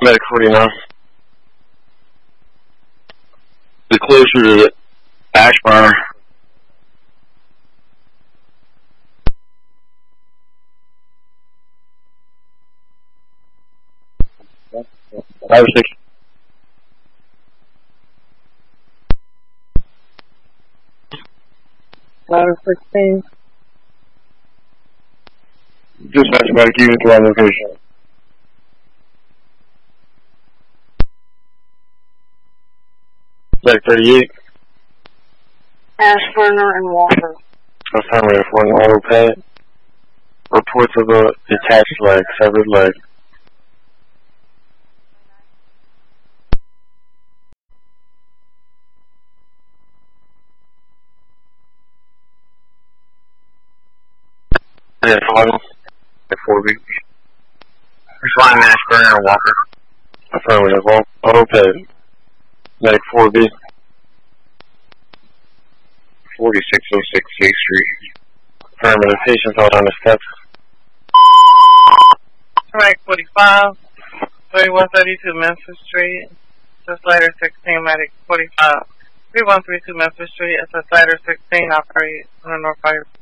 Medic 49. The closer to the Ashburn. Ladder 6. Ladder 16. Dispatch medic unit to our location. Medic 38. Ashburner and Walker. Affirmative for an auto pad. Reports of a detached leg, severed leg. Yeah, final. 4B. Flying Ashburner and Walker. Affirmative. Auto pad. Medic 4B. 4606 C Street. Affirmative. Patients out on the steps. Medic 45. 3132 Memphis Street. Just Ladder 16, Medic 45. 3132 Memphis Street. It's a Ladder 16 operate on the North Fire.